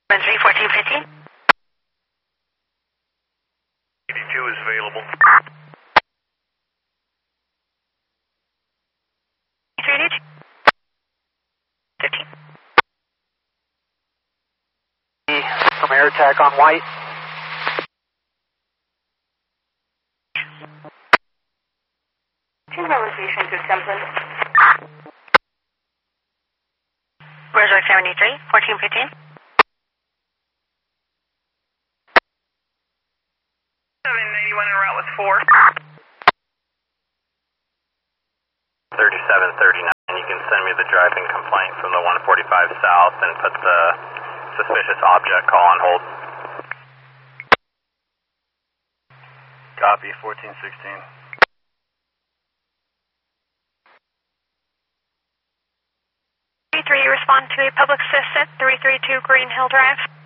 1415. 82 is available. 382. 15. From air attack on white. Two realization to Templin. Brunswick 73, 1415. 781 en route with 4. 3739. You can send me the driving complaint from the 145 south and put the suspicious object call on hold. Copy, 1416. 3, respond to a public assist at 332 Green Hill Drive.